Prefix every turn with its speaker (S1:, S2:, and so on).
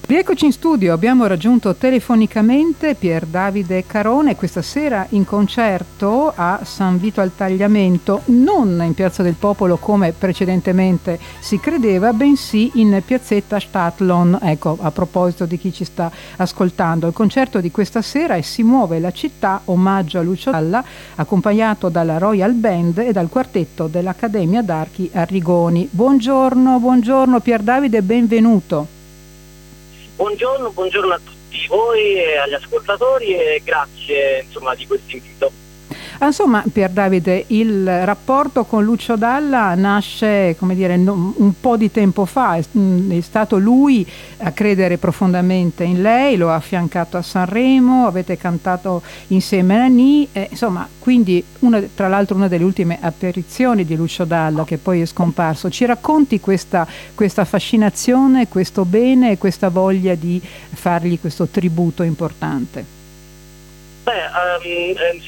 S1: Rieccoci in studio, abbiamo raggiunto telefonicamente Pier Davide Carone questa sera in concerto a San Vito al Tagliamento, non in Piazza del Popolo come precedentemente si credeva, bensì in piazzetta Stadtlohn. Ecco, a proposito di chi ci sta ascoltando, il concerto di questa sera è Si muove la città, omaggio a Lucio Dalla, accompagnato dalla Royal Band e dal quartetto dell'Accademia d'Archi Arrigoni. Buongiorno Pier Davide, benvenuto.
S2: Buongiorno a tutti voi e agli ascoltatori e grazie di questo invito.
S1: Insomma, Pier Davide, il rapporto con Lucio Dalla nasce, un po' di tempo fa, è stato lui a credere profondamente in lei, lo ha affiancato a Sanremo, avete cantato insieme a Nani, quindi tra l'altro una delle ultime apparizioni di Lucio Dalla che poi è scomparso. Ci racconti questa fascinazione, questo bene e questa voglia di fargli questo tributo importante?